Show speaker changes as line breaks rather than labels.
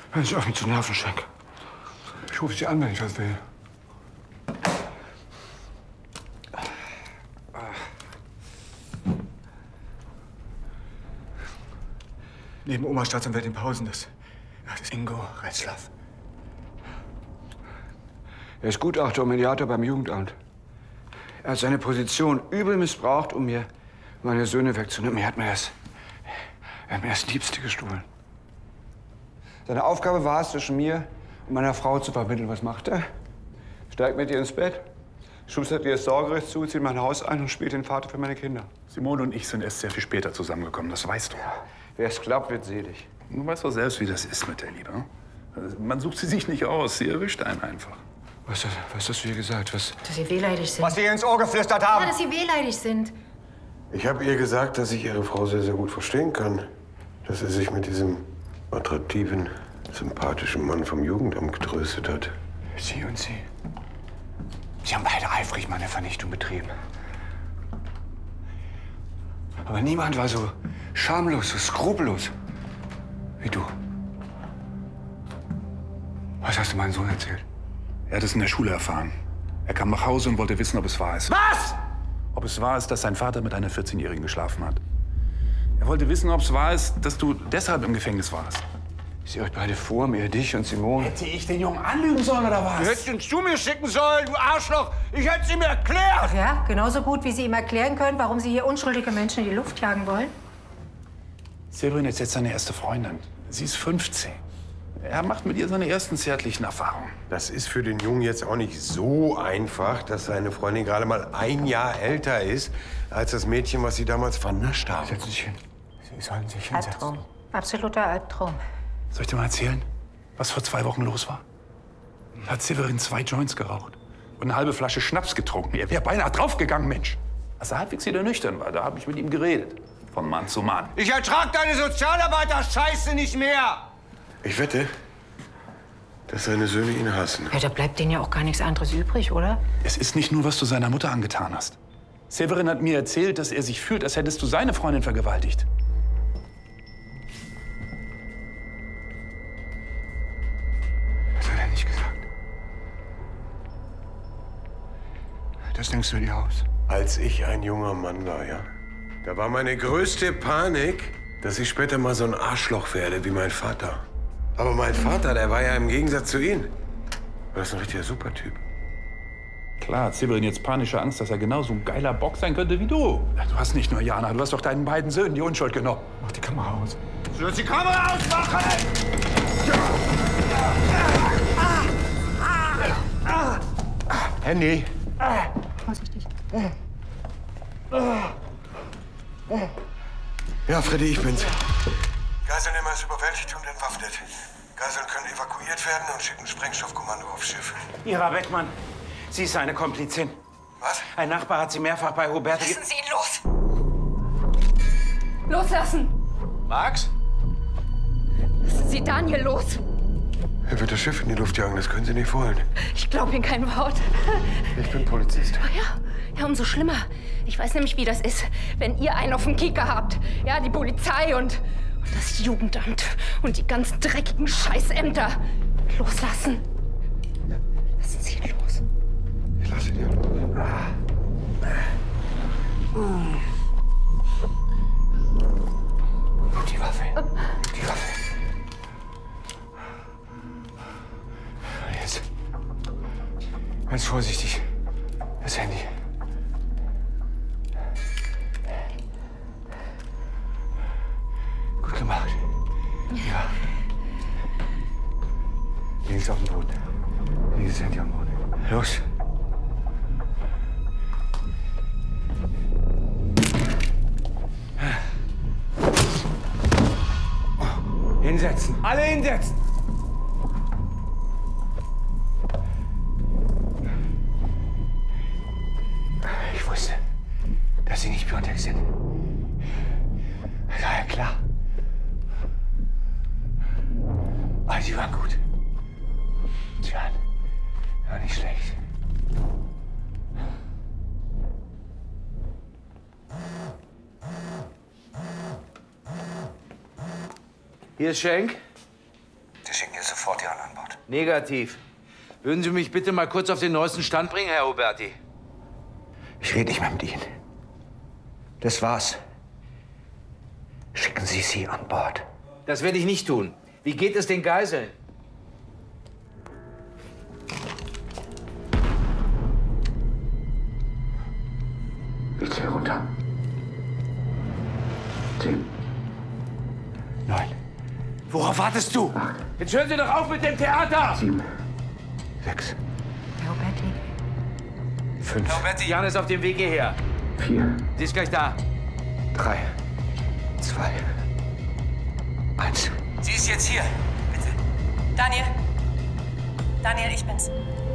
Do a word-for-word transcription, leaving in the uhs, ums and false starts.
Hören Sie auf, mich zu nerven, Schenk. Ich rufe Sie an, wenn ich was will. Neben Oma Staatsanwältin Pausen, das, das ist Ingo Retzlaff. Er ist Gutachter und Mediator beim Jugendamt. Er hat seine Position übel missbraucht, um mir meine Söhne wegzunehmen. Er hat mir das, er hat mir das Liebste gestohlen. Seine Aufgabe war es, zwischen mir und meiner Frau zu vermitteln. Was macht er? Steigt mit ihr ins Bett, schustert ihr das Sorgerecht zu, zieht mein Haus ein und spielt den Vater für meine Kinder.
Simone und ich sind erst sehr viel später zusammengekommen, das weißt du.
Ja, wer es glaubt, wird selig.
Du weißt doch selbst, wie das ist mit der Liebe. Man sucht sie sich nicht aus, sie erwischt einen einfach.
Was, was hast du hier gesagt? Was?
Dass Sie wehleidig sind.
Was Sie ihr ins Ohr geflüstert haben?
Ja, dass Sie wehleidig sind.
Ich habe ihr gesagt, dass ich Ihre Frau sehr, sehr gut verstehen kann. Dass sie sich mit diesem attraktiven, sympathischen Mann vom Jugendamt getröstet hat.
Sie und Sie. Sie haben beide eifrig meine Vernichtung betrieben. Aber niemand war so schamlos, so skrupellos wie du. Was hast du meinem Sohn erzählt?
Er hat es in der Schule erfahren. Er kam nach Hause und wollte wissen, ob es wahr ist.
Was?
Ob es wahr ist, dass sein Vater mit einer vierzehnjährigen geschlafen hat. Er wollte wissen, ob es wahr ist, dass du deshalb im Gefängnis warst.
Ich sehe euch beide vor mir, dich und Simone.
Hätte ich den Jungen anlügen sollen, oder was?
Du hättest ihn zu mir schicken sollen, du Arschloch. Ich hätte es ihm erklärt.
Ach ja, genauso gut, wie Sie ihm erklären können, warum Sie hier unschuldige Menschen in die Luft jagen wollen.
Severin ist jetzt seine erste Freundin. Sie ist fünfzehn. Er macht mit ihr seine ersten zärtlichen Erfahrungen.
Das ist für den Jungen jetzt auch nicht so einfach, dass seine Freundin gerade mal ein Jahr älter ist als das Mädchen, was sie damals vernascht haben.
Setzen Sie sich hin. Sie sollen sich hinsetzen.
Albtraum. Absoluter Albtraum.
Soll ich dir mal erzählen, was vor zwei Wochen los war? Da hat Severin zwei Joints geraucht und eine halbe Flasche Schnaps getrunken. Er wäre beinahe draufgegangen, Mensch. Als er halbwegs wieder nüchtern war, da habe ich mit ihm geredet. Von Mann zu Mann.
Ich ertrag deine Sozialarbeiter-Scheiße nicht mehr.
Ich wette, dass seine Söhne ihn hassen.
Ja, da bleibt denen ja auch gar nichts anderes übrig, oder?
Es ist nicht nur, was du seiner Mutter angetan hast. Severin hat mir erzählt, dass er sich fühlt, als hättest du seine Freundin vergewaltigt.
Das hat er nicht gesagt. Das denkst du dir aus.
Als ich ein junger Mann war, ja, da war meine größte Panik, dass ich später mal so ein Arschloch werde wie mein Vater. Aber mein Vater, der war ja im Gegensatz zu ihm. War das ein richtiger Supertyp.
Klar hat Severin jetzt panische Angst, dass er genauso ein geiler Bock sein könnte wie du. Du hast nicht nur Jana, du hast doch deinen beiden Söhnen die Unschuld genommen.
Mach die Kamera aus.
Du sollst die Kamera ausmachen!
Handy.
Vorsichtig.
Ja, Freddy, ich bin's. Geiselnehmer ist überwältigt und entwaffnet. Geiseln können evakuiert werden und schicken Sprengstoffkommando aufs Schiff.
Ira Beckmann, sie ist eine Komplizin.
Was?
Ein Nachbar hat sie mehrfach bei Huberti...
Lassen Sie ihn los! Loslassen!
Max?
Lassen Sie Daniel los!
Er wird das Schiff in die Luft jagen, das können Sie nicht wollen.
Ich glaube Ihnen kein Wort.
Ich bin Polizist.
Ja, ja, umso schlimmer. Ich weiß nämlich, wie das ist, wenn ihr einen auf dem Kieker habt. Ja, die Polizei und, und das Jugendamt und die ganzen dreckigen Scheißämter. Loslassen. Lassen Sie ihn los.
Ich lasse ihn los. Die Waffe. Die Waffe. Jetzt. Ganz vorsichtig. Das Handy. Gut gemacht. Ja. Links auf dem Boden. Links Handy am Boden. Los. Hinsetzen. Alle hinsetzen. Ich wusste, dass Sie nicht Biontech sind. Das war ja klar. Aber Sie waren gut. Sie waren, waren nicht schlecht.
Hier ist Schenk.
Der Schenk ist
sofort Jan an Bord.
Negativ. Würden Sie mich bitte mal kurz auf den neuesten Stand bringen, Herr Huberti?
Ich rede nicht mehr mit Ihnen. Das war's. Schicken Sie sie an Bord.
Das werde ich nicht tun. Wie geht es den Geiseln?
Ich zähle runter. Zehn. Neun.
Worauf wartest du?
Acht.
Jetzt hören Sie doch auf mit dem Theater!
Sieben. Sechs.
Herr Huberti.
Fünf.
Herr Huberti, Jan ist auf dem Weg hierher.
Vier.
Sie ist gleich da.
Drei. Zwei. Eins.
Sie ist jetzt hier. Bitte.
Daniel. Daniel, ich bin's.